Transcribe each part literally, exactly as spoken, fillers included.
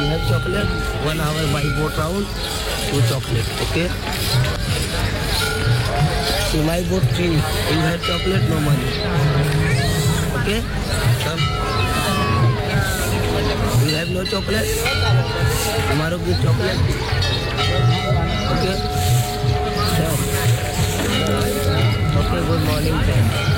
you have chocolate? One hour by boat round, two chocolate, okay? See my boat three, you have chocolate, no money. Okay? Come. You have no chocolate? Tomorrow give chocolate. Okay? Sir. Okay, good morning, sir.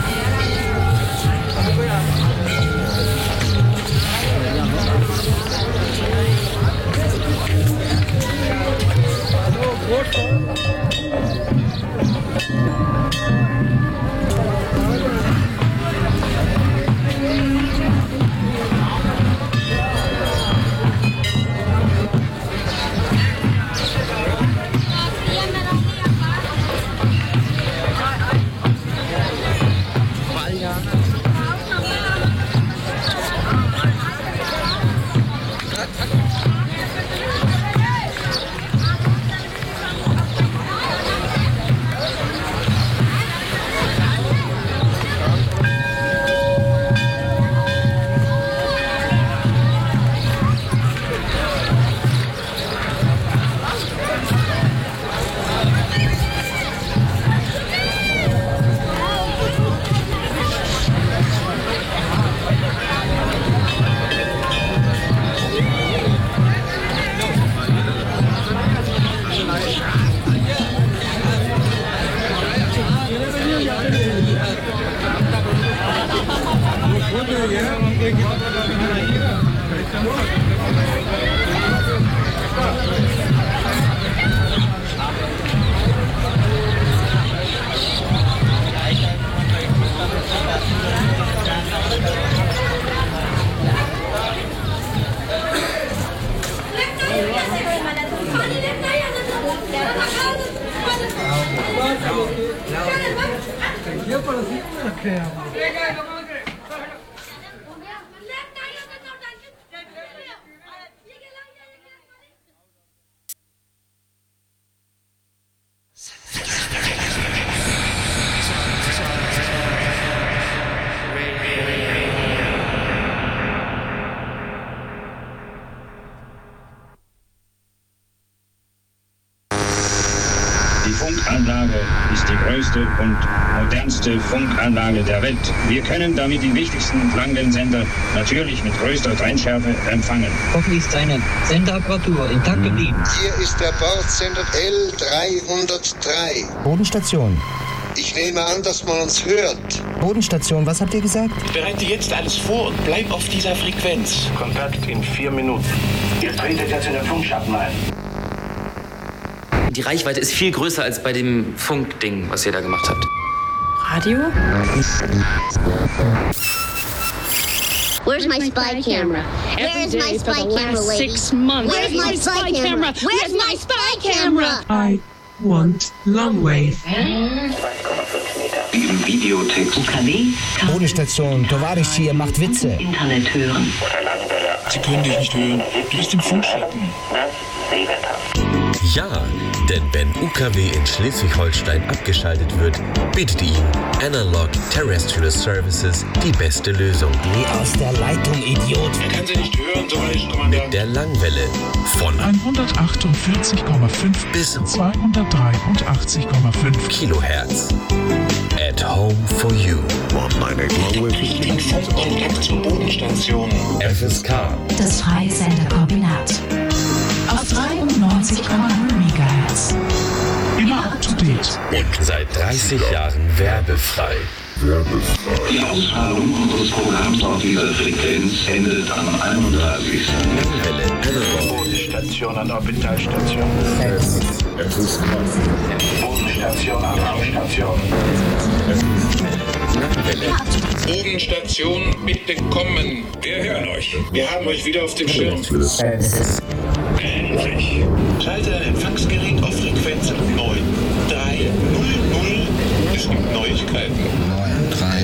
Funkanlage ist die größte und modernste Funkanlage der Welt. Wir können damit die wichtigsten Langwellensender natürlich mit größter Trennschärfe empfangen. Hoffentlich ist seine Sendeapparatur intakt geblieben. Hier ist der Bordsender L dreihundertdrei. Bodenstation. Ich nehme an, dass man uns hört. Bodenstation, was habt ihr gesagt? Ich bereite jetzt alles vor und bleib auf dieser Frequenz. Kontakt in vier Minuten. Ihr tretet jetzt in den Funkschatten ein. Die Reichweite ist viel größer als bei dem Funkding, was ihr da gemacht habt. Radio? Where's my spy camera? Where's my spy camera, lady? Six months. Where's my spy camera? Where's my spy camera? I want long wave. Im Videotext. U K W. Bodenstation, Tovarisch hier macht Witze. Internet hören. Sie können dich nicht hören. Du bist im Funkschatten. Ja, denn wenn U K W in Schleswig-Holstein abgeschaltet wird, bietet Ihnen Analog Terrestrial Services die beste Lösung. Geh aus der Leitung, Idiot! Er kann Sie nicht hören, Tovarisch-Kommandant. Mit der Langwelle von hundertachtundvierzig Komma fünf bis zweihundertdreiundachtzig Komma fünf Kilohertz. At home for you. Den Funkkontakt zur Bodenstation. F S K. Das freie Senderkombinat. Auf dreiundneunzig Komma null Megahertz. Immer up to date. Und seit dreißig Jahren werbefrei. Die Ausstrahlung unseres Programms auf dieser Frequenz endet am einunddreißigsten Langwelle Analog. Bodenstation an Orbitalstation. Bodenstation an Raumstation. Langwelle. Bodenstation, bitte kommen. Wir hören euch. Wir haben euch wieder auf dem Schirm. Endlich. Schalte ein Empfangsgerät auf Frequenz neun drei null null. Es gibt Neuigkeiten. neun drei